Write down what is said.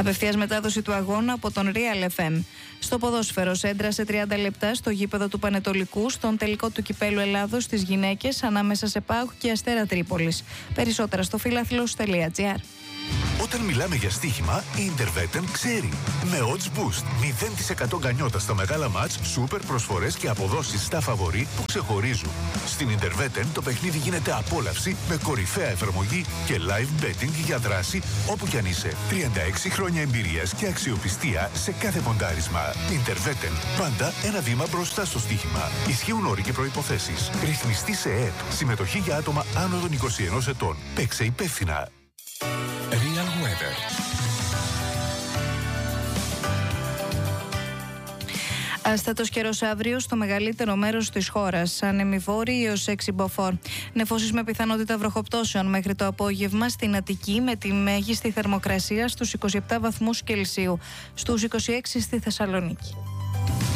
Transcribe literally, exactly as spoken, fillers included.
Απευθείας μετάδοση του αγώνα από τον Real εφ εμ. Στο ποδόσφαιρο, έντρασε τριάντα λεπτά στο γήπεδο του Πανετολικού στον τελικό του Κυπέλλου Ελλάδος στις γυναίκες ανάμεσα σε ΠΑΟΚ και Αστέρα Τρίπολης. Περισσότερα στο φιλάθλος τελεία τζι άρ. Όταν μιλάμε για στοίχημα, η Intervetten ξέρει. Με odds boost, μηδέν τοις εκατό γκανιότα στα μεγάλα μάτς, σούπερ προσφορές και αποδόσεις στα φαβορί που ξεχωρίζουν. Στην Intervetten το παιχνίδι γίνεται απόλαυση με κορυφαία εφαρμογή και live betting για δράση όπου κι αν είσαι. τριάντα έξι χρόνια εμπειρίας και αξιοπιστία σε κάθε ποντάρισμα. Intervetten, πάντα ένα βήμα μπροστά στο στοίχημα. Ισχύουν όροι και προϋποθέσεις. Ρυθμιστή σε ΕΕΠ. Συμμετοχή για άτομα άνω των είκοσι ενός ετών. Παίξε υπεύθυνα. Real Weather. Άστατος καιρός αύριο στο μεγαλύτερο μέρος της χώρας. Ανεμιβόροι έως έξι μποφόρ. Νεφώσεις με πιθανότητα βροχοπτώσεων μέχρι το απόγευμα στην Αττική με τη μέγιστη θερμοκρασία στους είκοσι επτά βαθμούς Κελσίου. Στους είκοσι έξι στη Θεσσαλονίκη.